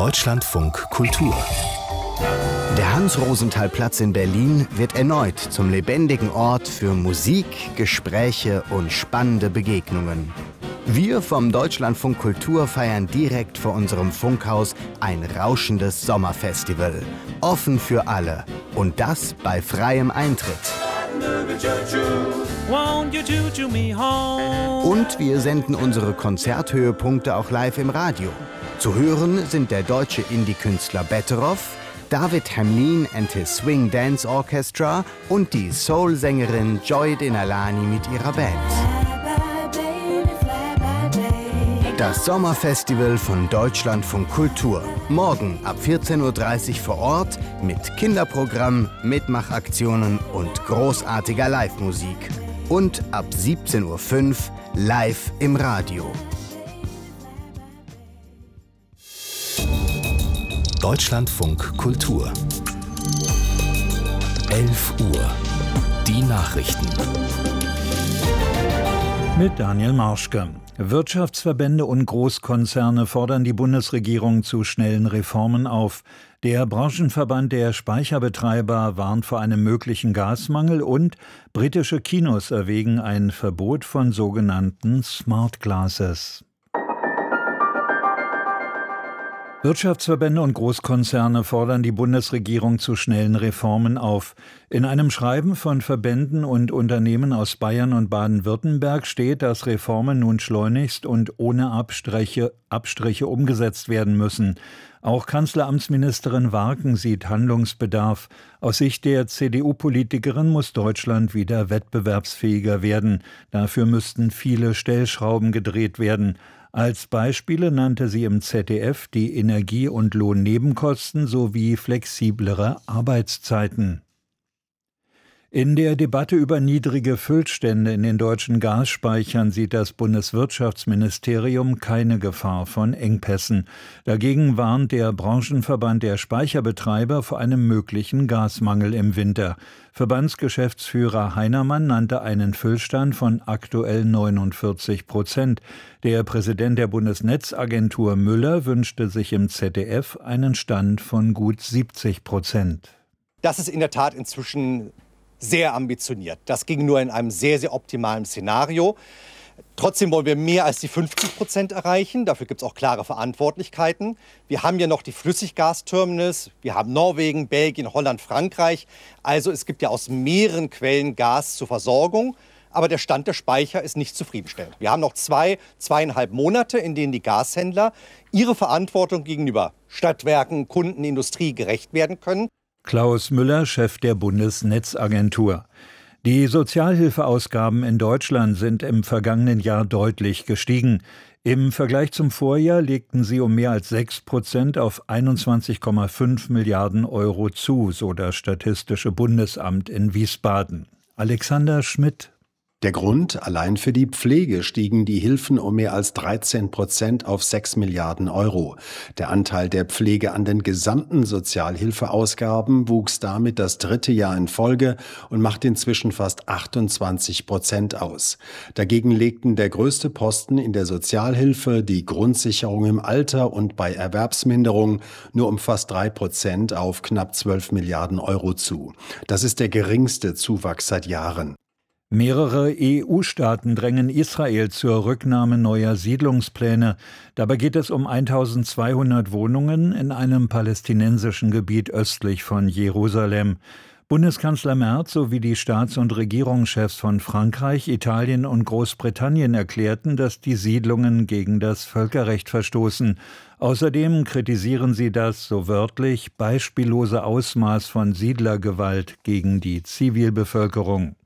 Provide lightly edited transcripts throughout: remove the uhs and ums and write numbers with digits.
Deutschlandfunk Kultur. Der Hans-Rosenthal-Platz in Berlin wird erneut zum lebendigen Ort für Musik, Gespräche und spannende Begegnungen. Wir vom Deutschlandfunk Kultur feiern direkt vor unserem Funkhaus ein rauschendes Sommerfestival. Offen für alle. Und das bei freiem Eintritt. Und wir senden unsere Konzerthöhepunkte auch live im Radio. Zu hören sind der deutsche Indie-Künstler Betteroff, David Hamlin and his Swing Dance Orchestra und die Soul-Sängerin Joy Denalani mit ihrer Band. Das Sommerfestival von Deutschlandfunk Kultur. Morgen ab 14.30 Uhr vor Ort mit Kinderprogramm, Mitmachaktionen und großartiger Live-Musik. Und ab 17.05 Uhr live im Radio. Deutschlandfunk Kultur. 11 Uhr. Die Nachrichten. Mit Daniel Marschke. Wirtschaftsverbände und Großkonzerne fordern die Bundesregierung zu schnellen Reformen auf. Der Branchenverband der Speicherbetreiber warnt vor einem möglichen Gasmangel und britische Kinos erwägen ein Verbot von sogenannten Smart Glasses. Wirtschaftsverbände und Großkonzerne fordern die Bundesregierung zu schnellen Reformen auf. In einem Schreiben von Verbänden und Unternehmen aus Bayern und Baden-Württemberg steht, dass Reformen nun schleunigst und ohne Abstriche umgesetzt werden müssen. Auch Kanzleramtsministerin Warken sieht Handlungsbedarf. Aus Sicht der CDU-Politikerin muss Deutschland wieder wettbewerbsfähiger werden. Dafür müssten viele Stellschrauben gedreht werden. Als Beispiele nannte sie im ZDF die Energie- und Lohnnebenkosten sowie flexiblere Arbeitszeiten. In der Debatte über niedrige Füllstände in den deutschen Gasspeichern sieht das Bundeswirtschaftsministerium keine Gefahr von Engpässen. Dagegen warnt der Branchenverband der Speicherbetreiber vor einem möglichen Gasmangel im Winter. Verbandsgeschäftsführer Heinermann nannte einen Füllstand von aktuell 49%. Der Präsident der Bundesnetzagentur Müller wünschte sich im ZDF einen Stand von gut 70%. Das ist in der Tat inzwischen sehr ambitioniert. Das ging nur in einem sehr, sehr optimalen Szenario. Trotzdem wollen wir mehr als die 50% erreichen. Dafür gibt es auch klare Verantwortlichkeiten. Wir haben ja noch die Flüssiggasterminals. Wir haben Norwegen, Belgien, Holland, Frankreich. Also es gibt ja aus mehreren Quellen Gas zur Versorgung. Aber der Stand der Speicher ist nicht zufriedenstellend. Wir haben noch 2,5 Monate, in denen die Gashändler ihre Verantwortung gegenüber Stadtwerken, Kunden, Industrie gerecht werden können. Klaus Müller, Chef der Bundesnetzagentur. Die Sozialhilfeausgaben in Deutschland sind im vergangenen Jahr deutlich gestiegen. Im Vergleich zum Vorjahr legten sie um mehr als 6% auf 21,5 Milliarden Euro zu, so das Statistische Bundesamt in Wiesbaden. Alexander Schmidt. Der Grund: allein für die Pflege stiegen die Hilfen um mehr als 13% auf 6 Milliarden Euro. Der Anteil der Pflege an den gesamten Sozialhilfeausgaben wuchs damit das dritte Jahr in Folge und macht inzwischen fast 28% aus. Dagegen legten der größte Posten in der Sozialhilfe, die Grundsicherung im Alter und bei Erwerbsminderung, nur um fast 3% auf knapp 12 Milliarden Euro zu. Das ist der geringste Zuwachs seit Jahren. Mehrere EU-Staaten drängen Israel zur Rücknahme neuer Siedlungspläne. Dabei geht es um 1200 Wohnungen in einem palästinensischen Gebiet östlich von Jerusalem. Bundeskanzler Merz sowie die Staats- und Regierungschefs von Frankreich, Italien und Großbritannien erklärten, dass die Siedlungen gegen das Völkerrecht verstoßen. Außerdem kritisieren sie das, so wörtlich, beispiellose Ausmaß von Siedlergewalt gegen die Zivilbevölkerung.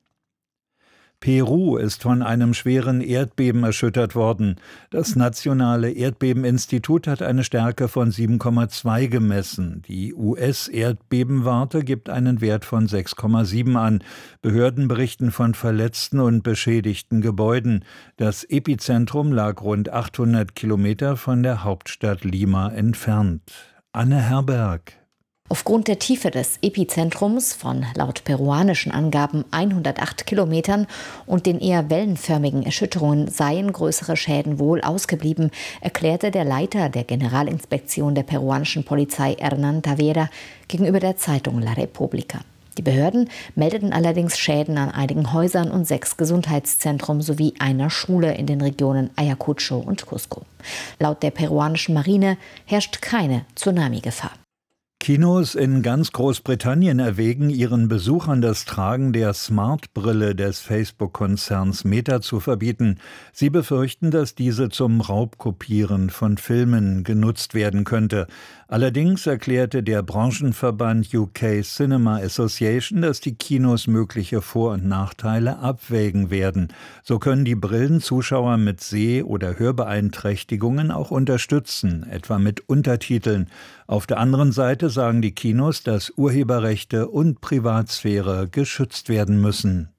Peru ist von einem schweren Erdbeben erschüttert worden. Das Nationale Erdbebeninstitut hat eine Stärke von 7,2 gemessen. Die US-Erdbebenwarte gibt einen Wert von 6,7 an. Behörden berichten von verletzten und beschädigten Gebäuden. Das Epizentrum lag rund 800 Kilometer von der Hauptstadt Lima entfernt. Anne Herberg. Aufgrund der Tiefe des Epizentrums von laut peruanischen Angaben 108 Kilometern und den eher wellenförmigen Erschütterungen seien größere Schäden wohl ausgeblieben, erklärte der Leiter der Generalinspektion der peruanischen Polizei Hernán Tavera gegenüber der Zeitung La República. Die Behörden meldeten allerdings Schäden an einigen Häusern und 6 Gesundheitszentren sowie einer Schule in den Regionen Ayacucho und Cusco. Laut der peruanischen Marine herrscht keine Tsunami-Gefahr. Kinos in ganz Großbritannien erwägen, ihren Besuchern das Tragen der Smart-Brille des Facebook-Konzerns Meta zu verbieten. Sie befürchten, dass diese zum Raubkopieren von Filmen genutzt werden könnte. Allerdings erklärte der Branchenverband UK Cinema Association, dass die Kinos mögliche Vor- und Nachteile abwägen werden. So können die Brillen Zuschauer mit Seh- oder Hörbeeinträchtigungen auch unterstützen, etwa mit Untertiteln. Auf der anderen Seite sagen die Kinos, dass Urheberrechte und Privatsphäre geschützt werden müssen.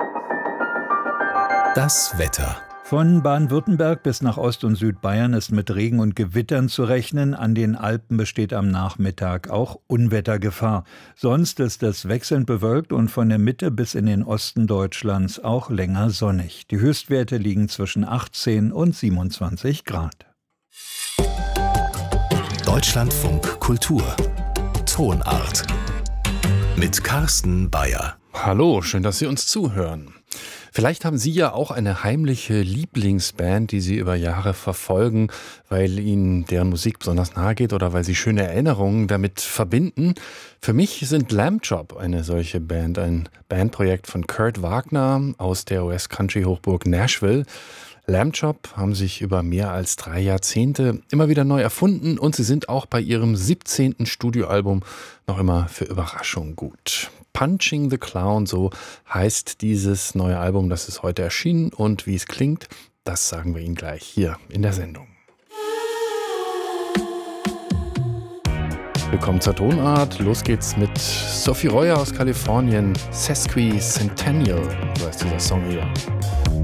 Das Wetter. Von Baden-Württemberg bis nach Ost- und Südbayern ist mit Regen und Gewittern zu rechnen. An den Alpen besteht am Nachmittag auch Unwettergefahr. Sonst ist es wechselnd bewölkt und von der Mitte bis in den Osten Deutschlands auch länger sonnig. Die Höchstwerte liegen zwischen 18 und 27 Grad. Deutschlandfunk Kultur. Tonart. Mit Carsten Bayer. Hallo, schön, dass Sie uns zuhören. Vielleicht haben Sie ja auch eine heimliche Lieblingsband, die Sie über Jahre verfolgen, weil Ihnen deren Musik besonders nahe geht oder weil Sie schöne Erinnerungen damit verbinden. Für mich sind Lamb Chop eine solche Band, ein Bandprojekt von Kurt Wagner aus der US-Country-Hochburg Nashville. Lamb Chop haben sich über mehr als 3 Jahrzehnte immer wieder neu erfunden und sie sind auch bei ihrem 17. Studioalbum noch immer für Überraschungen gut. Punching the Clown, so heißt dieses neue Album, das ist heute erschienen, und wie es klingt, das sagen wir Ihnen gleich hier in der Sendung. Willkommen zur Tonart. Los geht's mit Sophie Royer aus Kalifornien, Sesquicentennial, so heißt dieser Song hier.